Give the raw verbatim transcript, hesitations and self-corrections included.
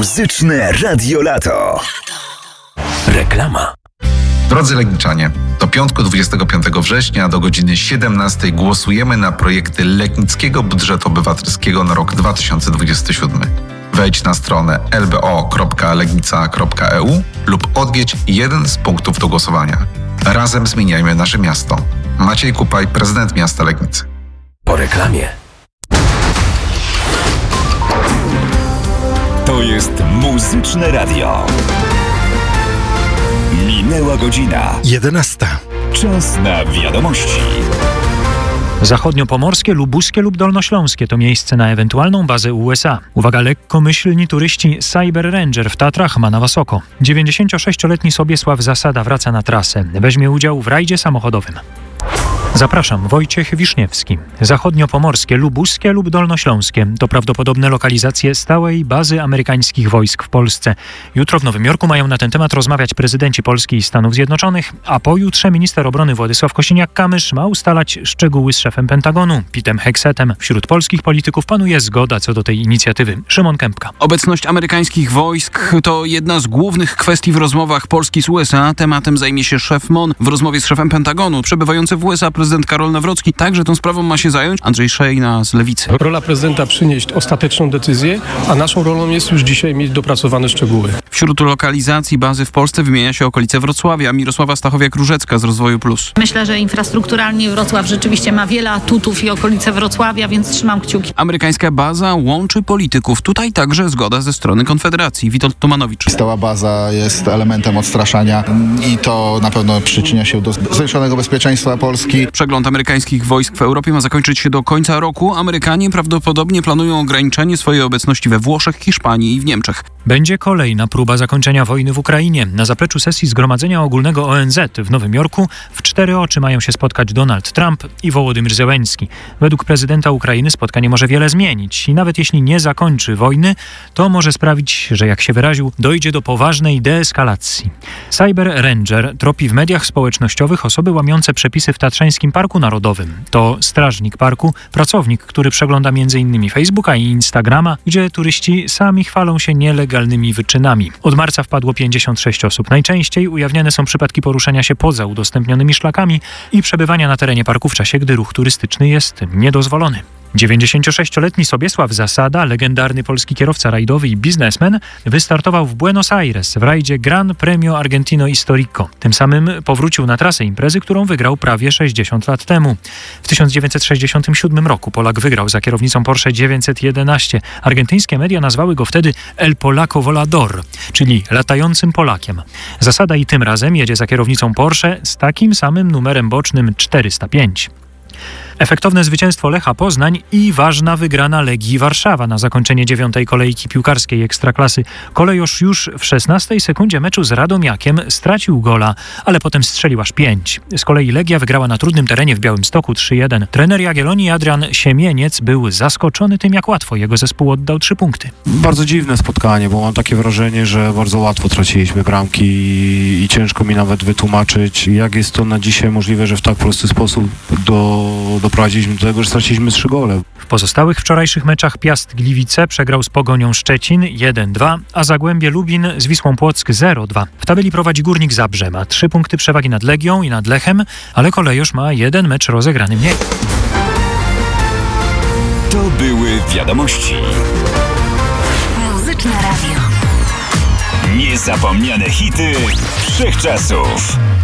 Muzyczne Radio Lato. Reklama. Drodzy Legniczanie, do piątku dwudziestego piątego września do godziny siedemnastej głosujemy na projekty Legnickiego Budżetu Obywatelskiego na rok dwa tysiące dwudziesty siódmy. Wejdź na stronę l b o kropka legnica kropka e u lub odwiedź jeden z punktów do głosowania. Razem zmieniajmy nasze miasto. Maciej Kupaj, prezydent miasta Legnicy. Po reklamie. To jest Muzyczne Radio. Minęła godzina jedenasta. Czas na wiadomości. Zachodniopomorskie, lubuskie lub dolnośląskie to miejsce na ewentualną bazę U S A. Uwaga, lekkomyślni turyści Cyber Ranger w Tatrach ma na was oko. dziewięćdziesięciosześcioletni Sobiesław Zasada wraca na trasę. Weźmie udział w rajdzie samochodowym. Zapraszam, Wojciech Wiszniewski. Zachodniopomorskie, lubuskie lub dolnośląskie to prawdopodobne lokalizacje stałej bazy amerykańskich wojsk w Polsce. Jutro w Nowym Jorku mają na ten temat rozmawiać prezydenci Polski i Stanów Zjednoczonych, a pojutrze minister obrony Władysław Kosiniak-Kamysz ma ustalać szczegóły z szefem Pentagonu, Petem Hexetem. Wśród polskich polityków panuje zgoda co do tej inicjatywy. Szymon Kępka. Obecność amerykańskich wojsk to jedna z głównych kwestii w rozmowach Polski z U S A. Tematem zajmie się szef M O N. W rozmowie z szefem Pentagonu przebywający w U S A prezydent Karol Nawrocki także tą sprawą ma się zająć. Andrzej Szejna z Lewicy. Rola prezydenta przynieść ostateczną decyzję, a naszą rolą jest już dzisiaj mieć dopracowane szczegóły. Wśród lokalizacji bazy w Polsce wymienia się okolice Wrocławia. Mirosława Stachowiak-Różecka z Rozwoju Plus. Myślę, że infrastrukturalnie Wrocław rzeczywiście ma wiele atutów i okolice Wrocławia, więc trzymam kciuki. Amerykańska baza łączy polityków. Tutaj także zgoda ze strony Konfederacji. Witold Tomanowicz. Stała baza jest elementem odstraszania i to na pewno przyczynia się do zwiększonego bezpieczeństwa Polski. Przegląd amerykańskich wojsk w Europie ma zakończyć się do końca roku. Amerykanie prawdopodobnie planują ograniczenie swojej obecności we Włoszech, Hiszpanii i w Niemczech. Będzie kolejna próba zakończenia wojny w Ukrainie. Na zapleczu sesji Zgromadzenia Ogólnego O N Z w Nowym Jorku w cztery oczy mają się spotkać Donald Trump i Wołodymyr Zełenski. Według prezydenta Ukrainy spotkanie może wiele zmienić i nawet jeśli nie zakończy wojny, to może sprawić, że jak się wyraził, dojdzie do poważnej deeskalacji. Cyber Ranger tropi w mediach społecznościowych osoby łamiące przepisy w Tatrzańskim Parku Narodowym. To strażnik parku, pracownik, który przegląda między innymi Facebooka i Instagrama, gdzie turyści sami chwalą się nielegalnymi wyczynami. Od marca wpadło pięćdziesiąt sześć osób. Najczęściej ujawniane są przypadki poruszania się poza udostępnionymi szlakami i przebywania na terenie parku w czasie, gdy ruch turystyczny jest niedozwolony. dziewięćdziesięciosześcioletni Sobiesław Zasada, legendarny polski kierowca rajdowy i biznesmen, wystartował w Buenos Aires w rajdzie Gran Premio Argentino Histórico. Tym samym powrócił na trasę imprezy, którą wygrał prawie sześćdziesiąt lat temu. W tysiąc dziewięćset sześćdziesiątym siódmym roku Polak wygrał za kierownicą Porsche dziewięćset jedenaście. Argentyńskie media nazwały go wtedy El Polaco Volador, czyli latającym Polakiem. Zasada i tym razem jedzie za kierownicą Porsche z takim samym numerem bocznym czterysta pięć. Efektowne zwycięstwo Lecha Poznań i ważna wygrana Legii Warszawa na zakończenie dziewiątej kolejki piłkarskiej Ekstraklasy. Kolejosz już w szesnastej sekundzie meczu z Radomiakiem stracił gola, ale potem strzelił aż pięć. Z kolei Legia wygrała na trudnym terenie w Białymstoku trzy jeden. Trener Jagiellonii Adrian Siemieniec był zaskoczony tym, jak łatwo jego zespół oddał trzy punkty. Bardzo dziwne spotkanie, bo mam takie wrażenie, że bardzo łatwo traciliśmy bramki i, i ciężko mi nawet wytłumaczyć, jak jest to na dzisiaj możliwe, że w tak prosty sposób do doprowadziliśmy do tego, że straciliśmy trzy gole. W pozostałych wczorajszych meczach Piast Gliwice przegrał z Pogonią Szczecin jeden dwa, a Zagłębie Lubin z Wisłą Płock zero dwa. W tabeli prowadzi Górnik Zabrze, ma trzy punkty przewagi nad Legią i nad Lechem, ale Kolejosz ma jeden mecz rozegrany mniej. To były wiadomości. Muzyczne Radio. Niezapomniane hity wszechczasów.